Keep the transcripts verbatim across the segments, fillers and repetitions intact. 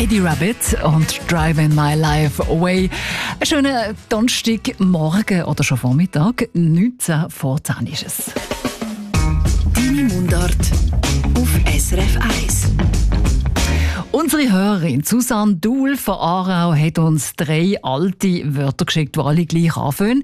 Eddie Rabbit und Driving My Life Away. Einen schönen Donnerstagmorgen oder schon Vormittag, neunzehn vor zehn ist es. Deine Mundart auf S R F eins. Unsere Hörerin Susanne Duhl von Aarau hat uns drei alte Wörter geschickt, die alle gleich anfangen.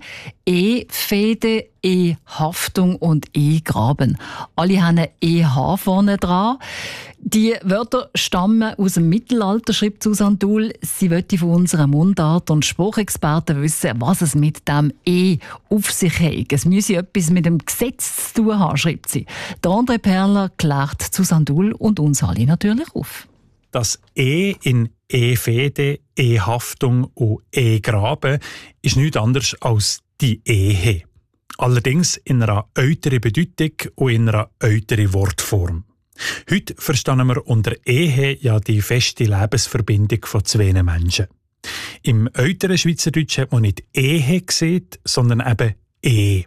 E-Fehde, E-Haftung und E-Graben. Alle haben ein E H vorne dran. Die Wörter stammen aus dem Mittelalter, schreibt Susanne Duhl. Sie möchte von unserer Mundart- und Spruchexperten wissen, was es mit dem E auf sich hat. Es müsse etwas mit dem Gesetz zu tun haben, schreibt sie. Der André Perler klärt Susanne Duhl und uns alle natürlich auf. Das E in E-Fehde, E-Haftung und E-Graben ist nichts anderes als die Ehe. Allerdings in einer älteren Bedeutung und in einer älteren Wortform. Heute verstehen wir unter Ehe ja die feste Lebensverbindung von zwei Menschen. Im älteren Schweizerdeutsch hat man nicht Ehe gesehen, sondern eben E.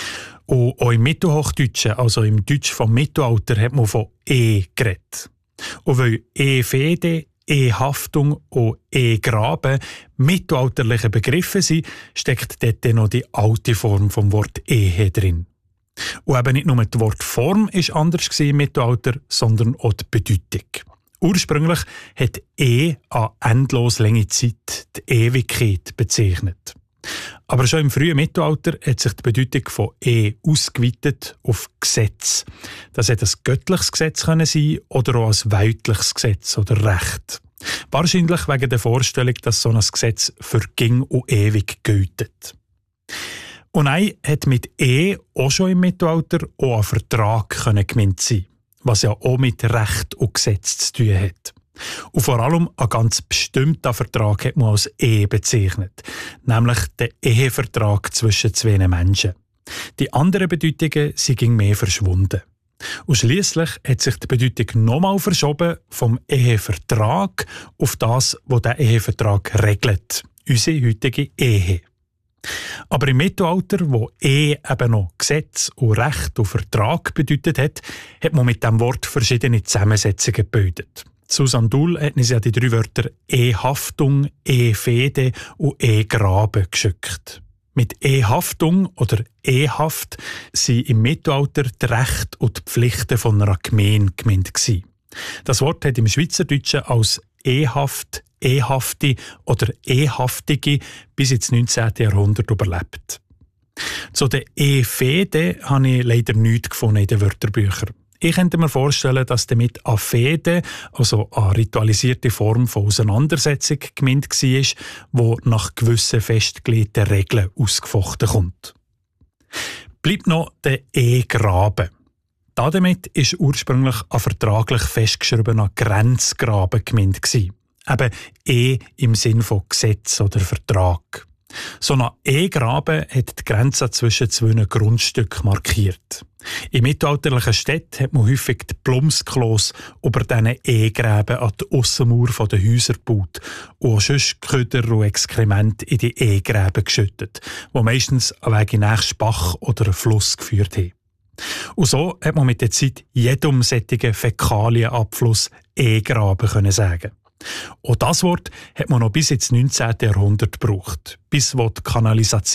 Und auch im Mittelhochdeutschen, also im Deutsch vom Mittelalter, hat man von E geredet. Und weil E-Fehde, E-Haftung und E-Graben mittelalterliche Begriffe sind, steckt dort noch die alte Form vom Wort Ehe drin. Und eben nicht nur die Wortform war anders im Mittelalter, sondern auch die Bedeutung. Ursprünglich hat E an endlos lange Zeit, die Ewigkeit, bezeichnet. Aber schon im frühen Mittelalter hat sich die Bedeutung von E ausgeweitet auf Gesetz. Das hätte ein göttliches Gesetz können sein oder auch ein weltliches Gesetz oder Recht. Wahrscheinlich wegen der Vorstellung, dass so ein Gesetz für ging und ewig gilt. Und ein hat mit E auch schon im Mittelalter auch ein Vertrag können gemeint sein, was ja auch mit Recht und Gesetz zu tun hat. Und vor allem ein ganz bestimmter Vertrag hat man als Ehe bezeichnet, nämlich den Ehevertrag zwischen zwei Menschen. Die anderen Bedeutungen sind mehr verschwunden. Und schliesslich hat sich die Bedeutung nochmal verschoben vom Ehevertrag auf das, was der Ehevertrag regelt, unsere heutige Ehe. Aber im Mittelalter, wo Ehe eben noch Gesetz und Recht und Vertrag bedeutet hat, hat man mit diesem Wort verschiedene Zusammensetzungen gebildet. Susanne Duhl hat uns ja die drei Wörter E-Haftung, E-Fehde und E-Graben geschickt. Mit E-Haftung oder E-Haft sind im Mittelalter die Rechte und die Pflichten von einer Gemeinde gemeint gewesen. Das Wort hat im Schweizerdeutschen als E-Haft, E-Hafti oder E-Haftige bis ins neunzehnten Jahrhundert überlebt. Zu den E-Fehde habe ich leider nichts gefunden in den Wörterbüchern. Ich könnte mir vorstellen, dass damit eine Fehde, also eine ritualisierte Form von Auseinandersetzung, gemeint war, die nach gewissen festgelegten Regeln ausgefochten kommt. Bleibt noch der E-Graben. Damit ist ursprünglich ein vertraglich festgeschriebener Grenzgraben gemeint gewesen. Eben E im Sinn von Gesetz oder Vertrag. So ein E-Graben hat die Grenze zwischen zwei Grundstücken markiert. In mittelalterlichen Städten hat man häufig die Plumpsklos über diesen E-Gräben an die Aussenmauer der Häuser gebaut und auch sonst Köder und Exkremente in die E-Gräben geschüttet, die meistens an Weg in den nächsten Bach oder einen Fluss geführt haben. Und so hat man mit der Zeit jedem solchen Fäkalienabfluss E-Graben können sagen. Und das Wort hat man noch bis ins neunzehnten Jahrhundert gebraucht, bis wo die Kanalisation